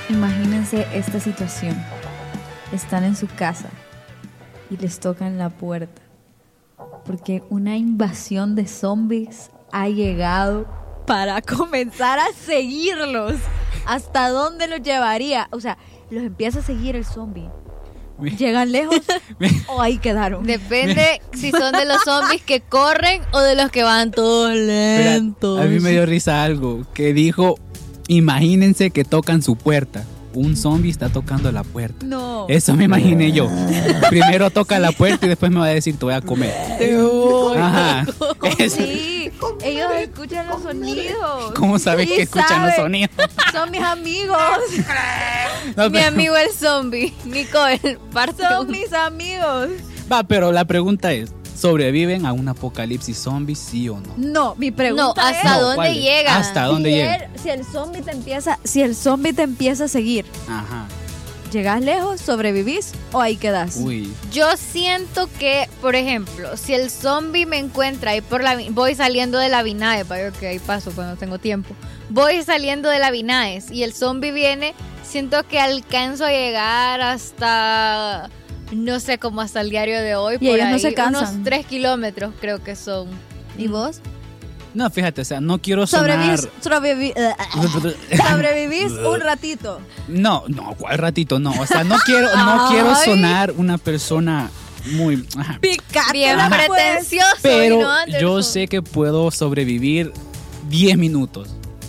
Imagínense esta situación. Están en su casa y les tocan la puerta porque una invasión de zombies ha llegado para comenzar a seguirlos. ¿Hasta dónde los llevaría? O sea, los empieza a seguir el zombie. ¿Llegan lejos o ahí quedaron? Depende si son de los zombies que corren o de los que van todos lentos. A mí me dio risa algo que dijo, imagínense que tocan su puerta. Un zombie está tocando la puerta. No. Eso me imaginé yo. Primero toca la puerta y después me va a decir, te voy a comer. Ajá. Sí, ellos escuchan los sonidos. ¿Cómo sabes que escuchan los sonidos? Son mis amigos. No, Mi amigo el zombie, Nicole, Son mis amigos. Va, pero la pregunta es, ¿sobreviven a un apocalipsis zombie, sí o no? No, mi pregunta No, ¿hasta es... dónde ¿cuál es? llega? ¿Hasta dónde llega? Si el zombie te empieza a seguir, Ajá. ¿llegas lejos, sobrevivís o ahí quedas? Uy. Yo siento que, por ejemplo, si el zombie me encuentra ahí voy saliendo de la Vinaes, que ahí paso cuando tengo tiempo. Voy saliendo de la Vinaes y el zombie viene, siento que alcanzo a llegar hasta, no sé, como hasta el diario de hoy. Y por ellos ahí, no se cansan. unos 3 kilómetros creo que son. ¿Y vos? No, fíjate, o sea, no quiero sonar... Sobrevivís un ratito. No, ¿cuál ratito? No, o sea, no quiero sonar una persona muy... Ajá. Picante. Bien Ajá. pretencioso. Pero Dino Anderson. yo sé que puedo sobrevivir 10 minutos.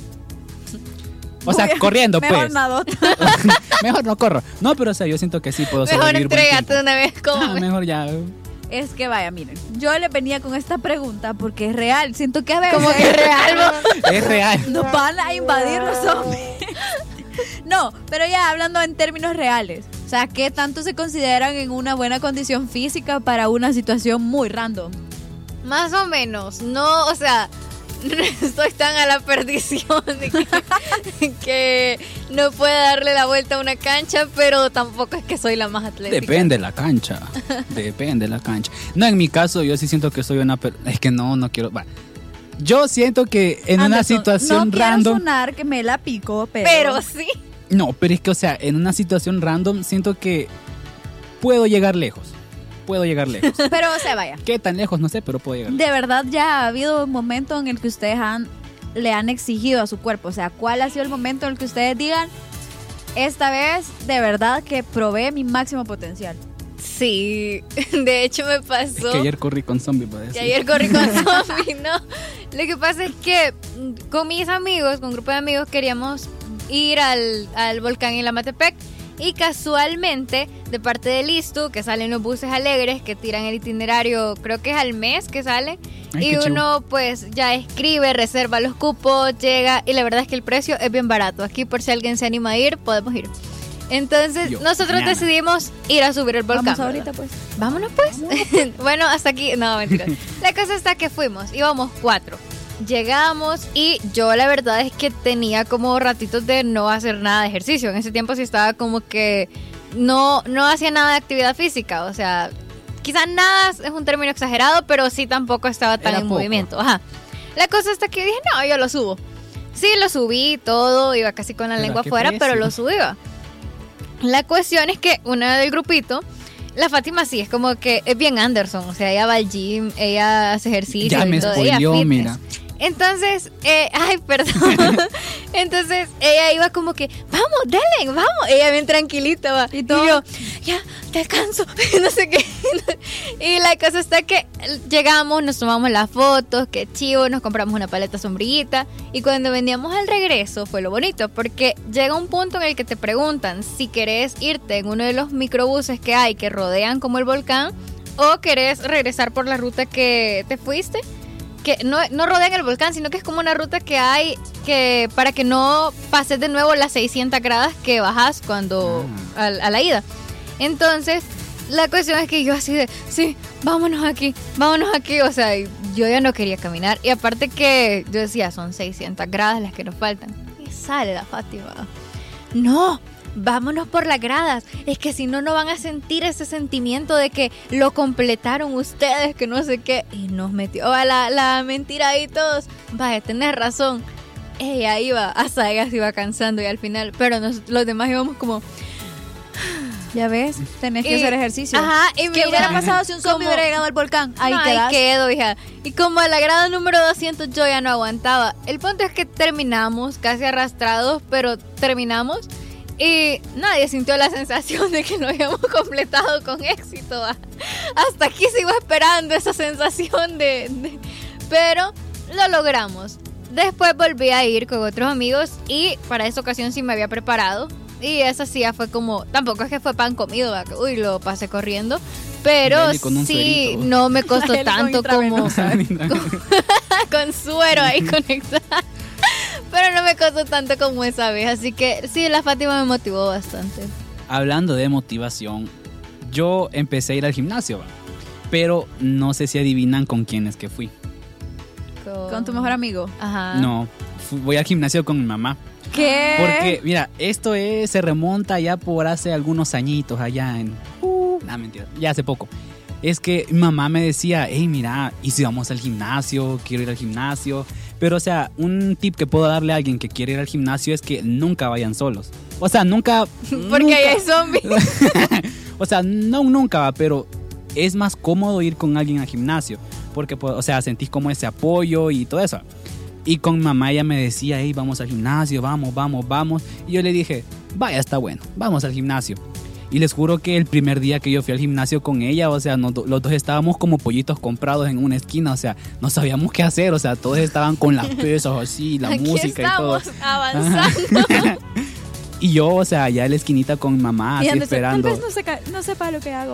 O sea, corriendo, Mejor pues. nado. Mejor no corro. No, pero o sea, yo siento que sí puedo Mejor sobrevivir buen entrégate tiempo. una vez como... Mejor ya. Es que vaya, miren, yo le venía con esta pregunta porque es real. Siento que a veces... Como que es real, ¿no? Es real. nos van a invadir los zombies. No, pero ya hablando en términos reales. O sea, ¿qué tanto se consideran en una buena condición física para una situación muy random? Más o menos, no, o sea, no estoy tan a la perdición de que no pueda darle la vuelta a una cancha, pero tampoco es que soy la más atlética. Depende de la cancha. Depende de la cancha. No, en mi caso, yo sí siento que soy una... Es que no quiero... Bueno, yo siento que en una Anderson, situación no random... No quiero sonar que me la pico, Pero sí. No, pero es que, o sea, en una situación random siento que puedo llegar lejos. Pero, o sea, vaya. ¿Qué tan lejos? No sé, pero puedo llegar. De verdad ya ha habido un momento en el que ustedes le han exigido a su cuerpo. O sea, ¿cuál ha sido el momento en el que ustedes digan, esta vez de verdad que probé mi máximo potencial? Sí, de hecho me pasó. Es que ayer corrí con zombie, puede Y decir. ayer corrí con zombie, ¿no? Lo que pasa es que con mis amigos, con un grupo de amigos, queríamos ir al volcán Ilamatepec. Y casualmente, de parte de Listu, que salen los buses alegres que tiran el itinerario, creo que es al mes que sale. Ay, y qué uno pues ya escribe, reserva los cupos, llega. Y la verdad es que el precio es bien barato. Aquí por si alguien se anima a ir, podemos ir. Entonces nosotros mañana decidimos ir a subir el volcán. Vamos ahorita, pues. Vámonos pues. Bueno, hasta aquí. No, mentira. La cosa está que fuimos. Íbamos 4. Llegamos y yo la verdad es que tenía como ratitos de no hacer nada de ejercicio. En ese tiempo sí estaba como que no hacía nada de actividad física. O sea, quizás nada es un término exagerado, pero sí tampoco estaba tan Era en poco. movimiento. Ajá. La cosa está que dije, no, yo lo subo. Sí, lo subí todo, iba casi con la Pero lengua ¿a qué afuera, precio? pero lo subí. La cuestión es que una del grupito, la Fátima sí, es como que es bien Anderson, o sea, ella va al gym, ella hace ejercicio. Ya y me todo, ella spoileó, fitness. mira. Entonces, ay, perdón. Entonces, ella iba como que, vamos, dale, vamos. Ella bien tranquilita, va. ¿Y Y todo? yo, ya, te alcanzo. No sé qué. Y la cosa está que llegamos, nos tomamos las fotos, qué chivo, nos compramos una paleta sombrillita. Y cuando veníamos al regreso, fue lo bonito, porque llega un punto en el que te preguntan si querés irte en uno de los microbuses que hay, que rodean como el volcán, o querés regresar por la ruta que te fuiste. Que no rodean el volcán, sino que es como una ruta que hay que para que no pases de nuevo las 600 gradas que bajas cuando a la ida. Entonces, la cuestión es que yo así de, sí, vámonos aquí, o sea, yo ya no quería caminar. Y aparte que yo decía, son 600 gradas las que nos faltan. Y sale la Fátima. No, vámonos por las gradas. Es que si no, no van a sentir ese sentimiento de que lo completaron ustedes, que no sé qué. Y nos metió a la mentira ahí todos. Vaya, tenés razón. ella iba, hasta ella se iba cansando y al final, pero los demás íbamos como... Ya ves, tenés que hacer ejercicio. Ajá, y ¿Qué hubiera pasado si un zombie hubiera llegado al volcán? Ahí quedo, hija. Y como a la grada número 200 yo ya no aguantaba. El punto es que terminamos casi arrastrados, pero terminamos y nadie sintió la sensación de que lo habíamos completado con éxito. Hasta aquí sigo esperando esa sensación pero lo logramos. Después volví a ir con otros amigos y para esa ocasión sí me había preparado. Y esa sí ya fue como, tampoco es que fue pan comido, ¿verdad? Uy, lo pasé corriendo, pero sí, no me costó tanto como con suero ahí conectado, pero no me costó tanto como esa vez, así que sí, la Fátima me motivó bastante. Hablando de motivación, yo empecé a ir al gimnasio, ¿va? Pero no sé si adivinan con quién es que fui. ¿Con tu mejor amigo? Ajá. No, voy al gimnasio con mi mamá. ¿Qué? Porque, mira, esto se remonta ya por hace algunos añitos allá en... no, mentira, ya hace poco. Es que mi mamá me decía, hey, mira, ¿y si vamos al gimnasio? Quiero ir al gimnasio. Pero, o sea, un tip que puedo darle a alguien que quiere ir al gimnasio es que nunca vayan solos. O sea, nunca... Porque ahí hay zombies. O sea, nunca va, pero es más cómodo ir con alguien al gimnasio. Porque, o sea, sentís como ese apoyo y todo eso. Y con mamá ella me decía, hey, vamos al gimnasio, vamos. Y yo le dije, vaya, está bueno, vamos al gimnasio. Y les juro que el primer día que yo fui al gimnasio con ella, o sea, los dos estábamos como pollitos comprados en una esquina, o sea, no sabíamos qué hacer, o sea, todos estaban con las pesas así, la aquí música y todo. Estamos avanzando. Y yo, o sea, allá en la esquinita con mamá, así esperando. Tal vez no sepa lo que hago.